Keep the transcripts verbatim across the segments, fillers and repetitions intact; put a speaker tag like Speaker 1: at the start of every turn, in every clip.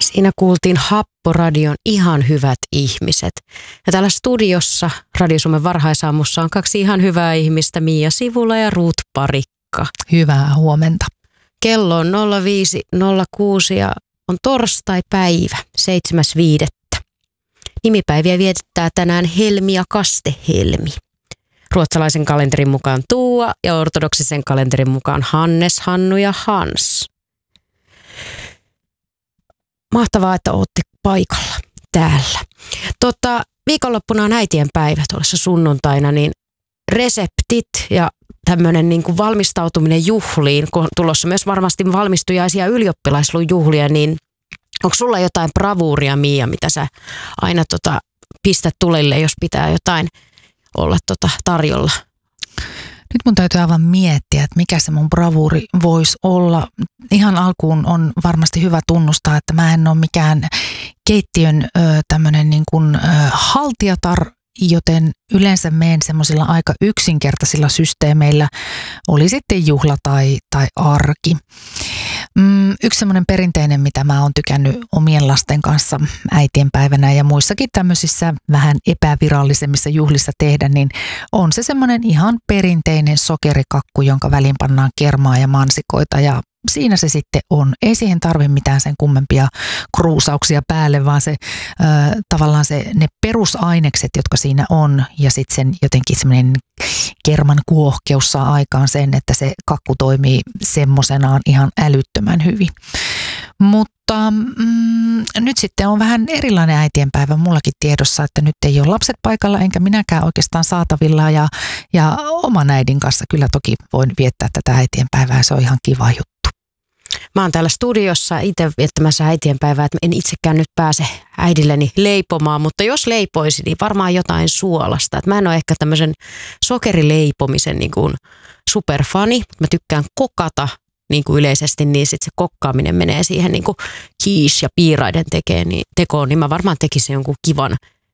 Speaker 1: Siinä kuultiin Happoradion Ihan hyvät ihmiset. Ja täällä studiossa Radio Suomen varhaisaamussa on kaksi ihan hyvää ihmistä, Mia Sivula ja Ruut Parikka.
Speaker 2: Hyvää huomenta.
Speaker 1: Kello on nolla viisi nolla kuusi ja on torstai-päivä, seitsemäs viidettä. Nimipäiviä vietettää tänään Helmi ja Kaste-Helmi. Ruotsalaisen kalenterin mukaan Tuua ja ortodoksisen kalenterin mukaan Hannes, Hannu ja Hans. Mahtavaa, että olette paikalla täällä. Tota, viikonloppuna on äitienpäivä tuossa sunnuntaina, niin reseptit ja tämmöinen niin kuin valmistautuminen juhliin, kun on tulossa myös varmasti valmistujaisia ylioppilaisjuhlia, niin onko sulla jotain bravuuria, Mia, mitä sä aina tota, pistät tulelle, jos pitää jotain olla tota, tarjolla?
Speaker 2: Nyt mun täytyy aivan miettiä, että mikä se mun bravuuri voisi olla. Ihan alkuun on varmasti hyvä tunnustaa, että mä en ole mikään keittiön ö, tämmöinen niin kuin ö, haltijatar, joten yleensä menen semmoisilla aika yksinkertaisilla systeemeillä, oli sitten juhla tai, tai arki. Mm, yksi semmoinen perinteinen, mitä mä oon tykännyt omien lasten kanssa äitienpäivänä ja muissakin tämmöisissä vähän epävirallisemmissa juhlissa tehdä, niin on se semmoinen ihan perinteinen sokerikakku, jonka väliin pannaan kermaa ja mansikoita ja siinä se sitten on. Ei siihen tarvitse mitään sen kummempia kruusauksia päälle, vaan se ö, tavallaan se, ne perusainekset, jotka siinä on ja sitten sen jotenkin semmoinen kerman kuohkeus saa aikaan sen, että se kakku toimii semmoisenaan ihan älyttömän hyvin. Mutta mm, nyt sitten on vähän erilainen äitienpäivä mullakin tiedossa, että nyt ei ole lapset paikalla enkä minäkään oikeastaan saatavilla ja, ja oman äidin kanssa kyllä toki voin viettää tätä äitienpäivää, se on ihan kiva juttu.
Speaker 1: Mä oon täällä studiossa itse viettämässä äitienpäivää, että en itsekään nyt pääse äidilleni leipomaan, mutta jos leipoisin, niin varmaan jotain suolasta. Että mä en ole ehkä tämmöisen sokerileipomisen niin kuin superfani, mä tykkään kokata niin kuin yleisesti, niin sitten se kokkaaminen menee siihen niin kuin kiis- ja piiraiden tekeen, niin, tekoon, niin mä varmaan tekisin jonkun kivan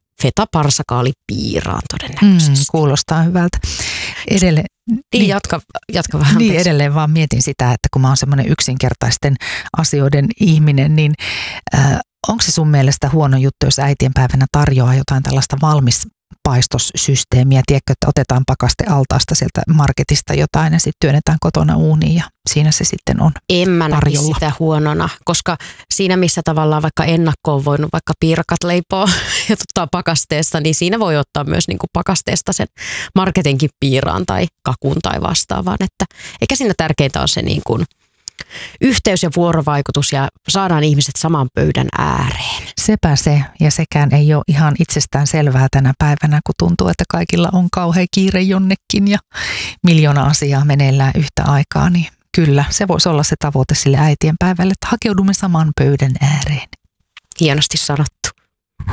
Speaker 1: feta-parsakaalipiiraan todennäköisesti.
Speaker 2: Mm, kuulostaa hyvältä. Edelleen,
Speaker 1: niin, niin jatka, jatka vähän.
Speaker 2: Niin edelleen vaan mietin sitä, että kun mä oon semmoinen yksinkertaisten asioiden ihminen, niin äh, onko se sun mielestä huono juttu, jos äitienpäivänä tarjoaa jotain tällaista valmispaistosysteemiä, tiedätkö, että otetaan pakastealtaasta sieltä marketista jotain ja sitten työnnetään kotona uuniin ja siinä se sitten on
Speaker 1: En mä näkisi
Speaker 2: tarjolla.
Speaker 1: sitä huonona, koska siinä missä tavallaan vaikka ennakkoon voinut vaikka piirakat leipoa ja ottaa pakasteesta, niin siinä voi ottaa myös niin kuin pakasteesta sen marketinkin piiraan tai kakun tai vastaavaan. Että eikä siinä tärkeintä ole se niin kuin yhteys ja vuorovaikutus ja saadaan ihmiset saman pöydän ääreen.
Speaker 2: Sepä se, ja sekään ei ole ihan itsestään selvää tänä päivänä, kun tuntuu, että kaikilla on kauhea kiire jonnekin ja miljoona asiaa meneillään yhtä aikaa, niin kyllä se voisi olla se tavoite sille äitienpäivälle, että hakeudumme saman pöydän ääreen.
Speaker 1: Hienosti sanottu.